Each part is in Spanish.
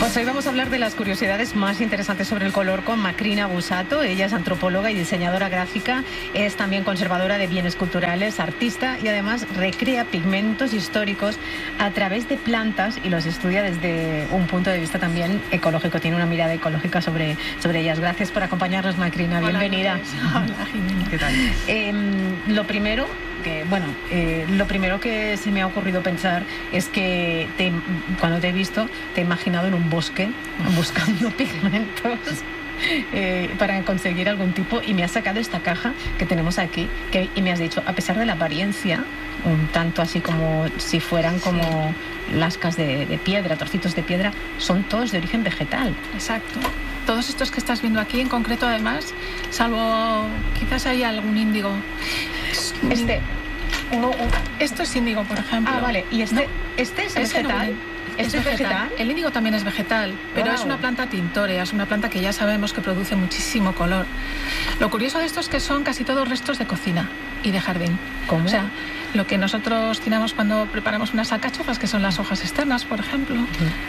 Pues hoy vamos a hablar de las curiosidades más interesantes sobre el color con Macrina Busato. Ella es antropóloga y diseñadora gráfica, es también conservadora de bienes culturales, artista y además recrea pigmentos históricos a través de plantas y los estudia desde un punto de vista también ecológico. Tiene una mirada ecológica sobre ellas. Gracias por acompañarnos, Macrina. Bienvenida. Hola, Jimena. ¿Qué tal? Lo primero que se me ha ocurrido pensar es que cuando te he visto te he imaginado en un bosque buscando pigmentos para conseguir algún tipo, y me has sacado esta caja que tenemos aquí y me has dicho, a pesar de la apariencia un tanto así como si fueran como lascas de piedra, trocitos de piedra, son todos de origen vegetal. Exacto. Todos estos que estás viendo aquí, en concreto, además, salvo quizás hay algún índigo. Esto es índigo, por ejemplo. Ah, vale. ¿Y este es vegetal? ¿Este es vegetal? El índigo también es vegetal, pero es una planta tintórea, es una planta que ya sabemos que produce muchísimo color. Lo curioso de esto es que son casi todos restos de cocina y de jardín. ¿Cómo? O sea, lo que nosotros tiramos cuando preparamos unas alcachofas, que son las hojas externas, por ejemplo,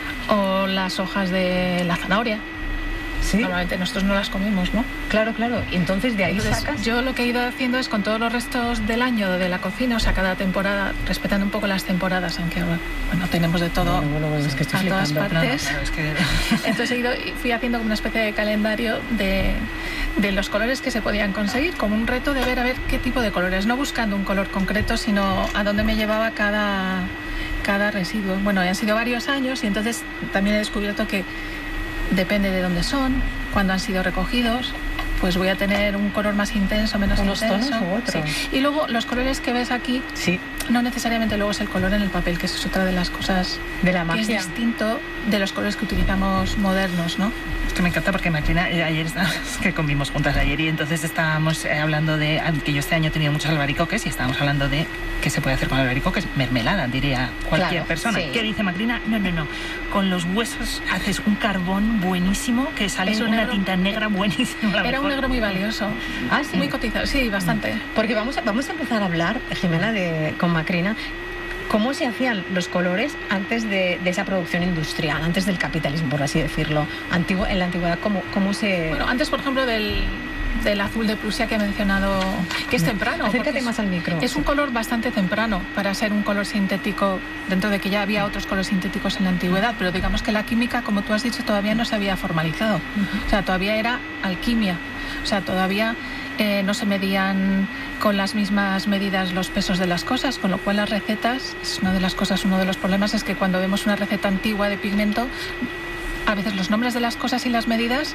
o las hojas de la zanahoria. ¿Sí? Normalmente nosotros no las comemos, ¿no? Claro. Y entonces de ahí sacas. Yo lo que he ido haciendo es con todos los restos del año de la cocina, o sea, cada temporada, respetando un poco las temporadas, aunque bueno, tenemos de todo es que estoy a todas partes. Claro, es que... Entonces fui haciendo como una especie de calendario de los colores que se podían conseguir, como un reto de ver a ver qué tipo de colores, no buscando un color concreto, sino a dónde me llevaba cada residuo. Bueno, han sido varios años y entonces también he descubierto que depende de dónde son, cuándo han sido recogidos, pues voy a tener un color más intenso, menos unos intenso. Tonos u otros. Sí. Y luego los colores que ves aquí, no necesariamente luego es el color en el papel, que eso es otra de las cosas de la magia. Que es distinto de los colores que utilizamos modernos, ¿no? Es que me encanta porque Macrina, ayer que comimos juntas ayer y entonces estábamos hablando de que yo este año he tenido muchos albaricoques y estábamos hablando de qué se puede hacer con albaricoques, mermelada, diría cualquier persona. Sí. ¿Qué dice Macrina? No, con los huesos haces un carbón buenísimo que sale una tinta negra buenísima. Era un negro muy valioso. Ah, sí. Muy cotizado, sí, bastante. Porque vamos a empezar a hablar, Jimena, con Macrina, cómo se hacían los colores antes de esa producción industrial, antes del capitalismo, por así decirlo. En la antigüedad, ¿cómo se...? Bueno, antes, por ejemplo, del azul de Prusia que he mencionado, que es temprano. Acércate más al micro. Es un color bastante temprano para ser un color sintético, dentro de que ya había otros colores sintéticos en la antigüedad, pero digamos que la química, como tú has dicho, todavía no se había formalizado. O sea, todavía era alquimia. O sea, todavía no se medían con las mismas medidas los pesos de las cosas, con lo cual las recetas, es una de las cosas, uno de los problemas es que cuando vemos una receta antigua de pigmento, a veces los nombres de las cosas y las medidas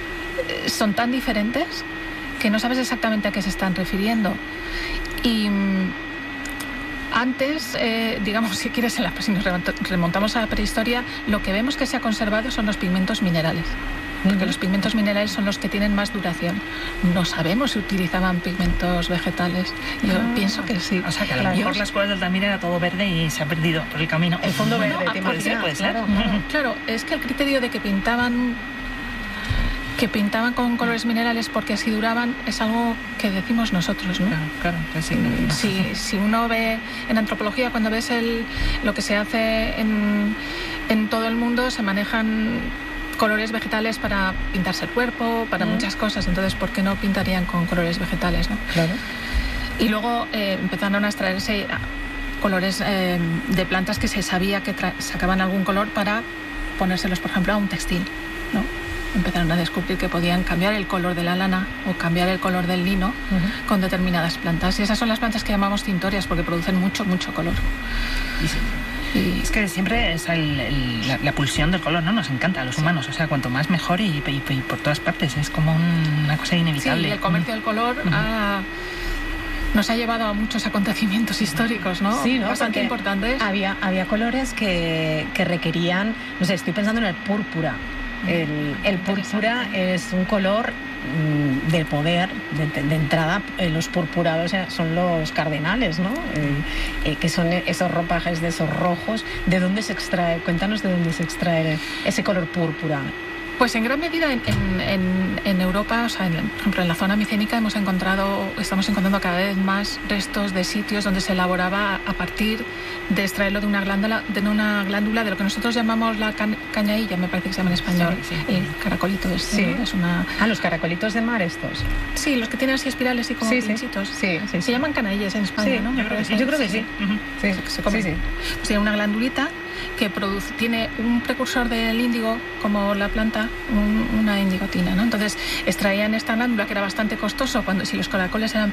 son tan diferentes que no sabes exactamente a qué se están refiriendo. Y antes, digamos, si quieres, si nos remontamos a la prehistoria, lo que vemos que se ha conservado son los pigmentos minerales. Porque los pigmentos minerales son los que tienen más duración. No sabemos si utilizaban pigmentos vegetales. Yo pienso que sí. O sea, que a lo mejor las cuevas del Tamir era todo verde y se ha perdido por el camino. El fondo verde, puede ser. Claro, es que el criterio de que pintaban con colores minerales porque así duraban es algo que decimos nosotros, ¿no? Claro, que sí. Si uno ve en antropología, cuando ves lo que se hace en todo el mundo, se manejan colores vegetales para pintarse el cuerpo, para muchas cosas. Entonces, ¿por qué no pintarían con colores vegetales, no? Claro. Y luego empezaron a extraerse colores de plantas que se sabía que sacaban algún color para ponérselos, por ejemplo, a un textil, ¿no? Empezaron a descubrir que podían cambiar el color de la lana o cambiar el color del lino con determinadas plantas. Y esas son las plantas que llamamos tintorias porque producen mucho color. Y es que siempre es la pulsión del color, ¿no? Nos encanta a los humanos, o sea, cuanto más mejor y por todas partes, es como una cosa inevitable. Sí, y el comercio del color nos ha llevado a muchos acontecimientos históricos, ¿no? Sí, ¿no? Bastante importantes. Había colores que requerían, no sé, estoy pensando en el púrpura. El púrpura es un color del poder, de entrada. Los purpurados son los cardenales, ¿no? Que son esos ropajes de esos rojos. ¿De dónde se extrae? Cuéntanos de dónde se extrae ese color púrpura. Pues en gran medida en Europa, o sea, por ejemplo, en la zona micénica estamos encontrando cada vez más restos de sitios donde se elaboraba a partir de extraerlo de una glándula de lo que nosotros llamamos la cañailla, me parece que se llama en español, el caracolito es una... los caracolitos de mar estos. Sí, los que tienen así espirales y como pinchitos. Se llaman canallas en España, ¿no? Yo creo que sí. Se comen. Pues tiene una glandulita que tiene un precursor del índigo, como la planta, una indigotina, ¿no? Entonces extraían esta glándula, que era bastante costoso si los caracoles eran